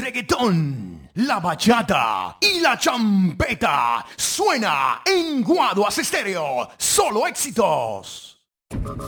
reggaetón, la bachata y la champeta suena en Guaduas Estéreo. Solo éxitos.